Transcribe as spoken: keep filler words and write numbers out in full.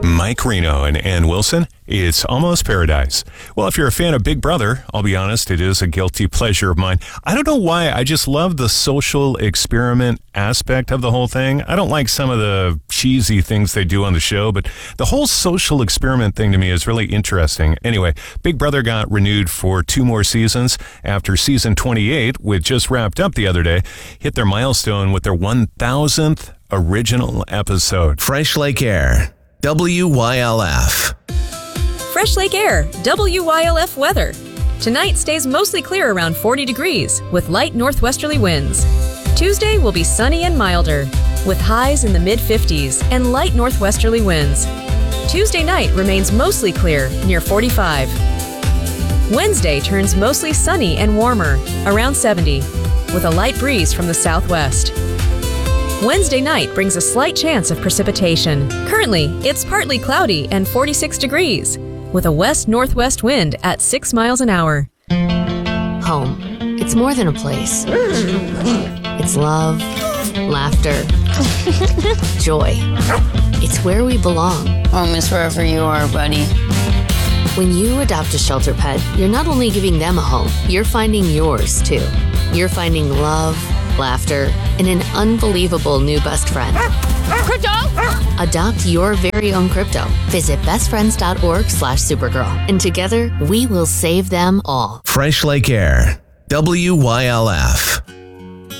Mike Reno and Ann Wilson, it's Almost Paradise. Well, if you're a fan of Big Brother, I'll be honest, it is a guilty pleasure of mine. I don't know why, I just love the social experiment aspect of the whole thing. I don't like some of the cheesy things they do on the show, but the whole social experiment thing to me is really interesting. Anyway, Big Brother got renewed for two more seasons after season twenty-eight, which just wrapped up the other day, hit their milestone with their one thousandth original episode. Fresh Lake Air, W Y L F. Fresh Lake Air, W Y L F weather. Tonight stays mostly clear around forty degrees with light northwesterly winds. Tuesday will be sunny and milder with highs in the mid fifties and light northwesterly winds. Tuesday night remains mostly clear near forty-five. Wednesday turns mostly sunny and warmer around seventy with a light breeze from the southwest. Wednesday night brings a slight chance of precipitation. Currently, it's partly cloudy and forty-six degrees, with a west-northwest wind at six miles an hour. Home. It's more than a place. It's love, laughter, joy. It's where we belong. Home is wherever you are, buddy. When you adopt a shelter pet, you're not only giving them a home, you're finding yours, too. You're finding love, laughter, and an unbelievable new best friend. Crypto! Adopt your very own crypto. Visit bestfriends.org slash supergirl. And together, we will save them all. Fresh Lake Air, W Y L F.